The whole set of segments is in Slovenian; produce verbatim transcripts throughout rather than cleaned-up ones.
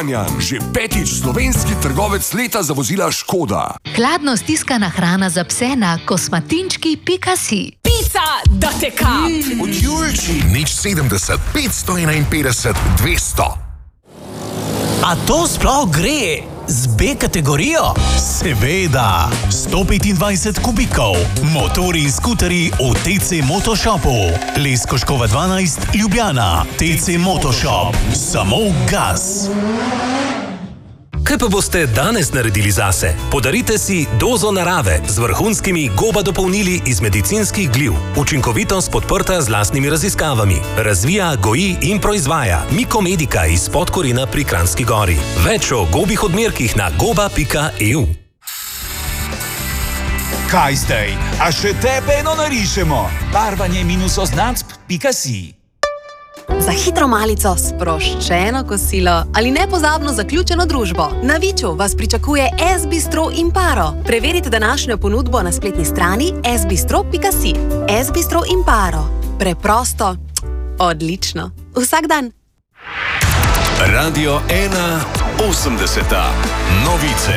Kranjan, že petič slovenski trgovec leta za vozila Škoda. Hladno stiskana hrana za pse na kosmatinčki pika si. Pica, da teka! Mm, od Julči. Nič sedemdeset, petsto enainpetdeset, dvesto. A to sploh gre z B kategorijo? Seveda! sto petindvajset kubikov, motori in skuteri v T C Motoshopu. Leskoškova dvanajst, Ljubljana. T C Motoshop. Samo gas. Kaj pa boste danes naredili zase? Podarite si dozo narave z vrhunskimi goba dopolnili iz medicinskih gliv. Učinkovitost podprta z lastnimi raziskavami. Razvija, goji in proizvaja Mikomedika iz Podkorina pri Kranjski Gori. Več o gobih odmerkih na goba pika e u. Kaj zdaj? A še tebe eno narišemo? Barvanje minus oznacb pika si. Za hitro malico, sproščeno kosilo ali nepozabno zaključeno družbo. Na Viču vas pričakuje S Bistro Imparo. Preverite današnjo ponudbo na spletni strani s bistro pika si. S Bistro Imparo. Preprosto, odlično. Vsak dan. Radio ena osemdeseta. Novice.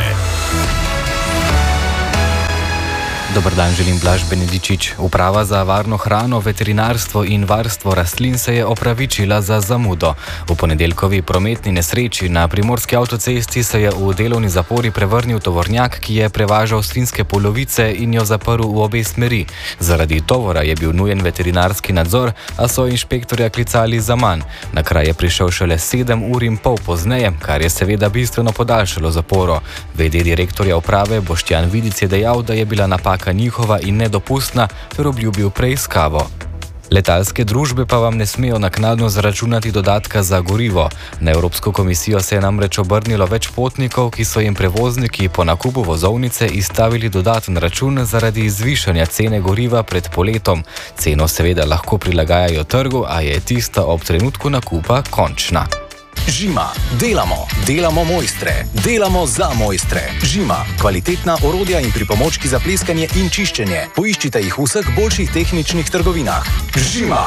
Dobar dan, želim Blaž Benedičič. Uprava za varno hrano, veterinarstvo in varstvo rastlin se je opravičila za zamudo. V ponedeljkovi prometni nesreči na primorski avtocesti se je v delovni zapori prevrnil tovornjak, ki je prevažal svinjske polovice in jo zaprl v obe smeri. Zaradi tovora je bil nujen veterinarski nadzor, a so inšpektorja klicali za manj. Na kraj je prišel šele sedem ur in pol pozneje, kar je seveda bistveno podaljšalo zaporo. Vede direktorja uprave Boštjan Vidic je dejal, da je bila napaka njihova in nedopustna, ter obljubil preiskavo. Letalske družbe pa vam ne smejo naknadno zaračunati dodatka za gorivo. Na Evropsko komisijo se je namreč obrnilo več potnikov, ki so jim prevozniki po nakupu vozovnice izstavili dodaten račun zaradi zvišanja cene goriva pred poletom. Ceno seveda lahko prilagajajo trgu, a je tista ob trenutku nakupa končna. Žima. Delamo. Delamo mojstre. Delamo za mojstre. Žima. Kvalitetna orodja in pripomočki za pleskanje in čiščenje. Poiščite jih v vseh boljših tehničnih trgovinah. Žima.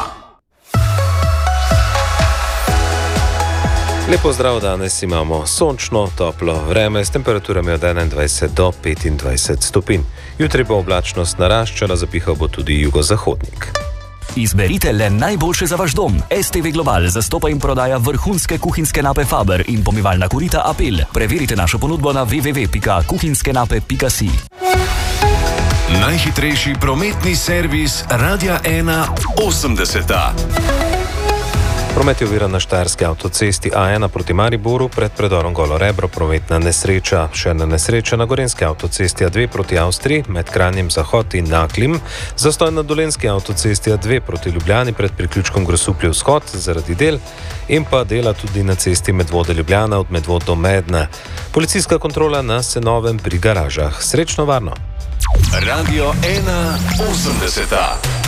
Lepo zdrav, danes imamo sončno, toplo vreme s temperaturami od enaindvajset do petindvajset stopinj. Jutri bo oblačnost naraščala, zapihal bo tudi jugozahodnik. Izberite le najboljše za vaš dom. S T V Global zastopa in prodaja vrhunske kuhinjske nape Faber in pomivalna korita Apel. Preverite našo ponudbo na w w w pika kuhinjske nape pika si. Najhitrejši prometni servis Radia ena osemdeseta. Promet je oviran na štajerski avtocesti A ena proti Mariboru, pred predorom Golo Rebro prometna nesreča. Še ena nesreča na gorenjski avtocesti A dve proti Avstriji, med Kranjem Zahod in Naklim. Zastoj na dolenjski avtocesti A dve proti Ljubljani pred priključkom Grosuplje vzhod zaradi del in pa dela tudi na cesti Medvode Ljubljana od Medvod do Medne. Policijska kontrola na Senovem pri garažah. Srečno varno! Radio ena osemdeseta.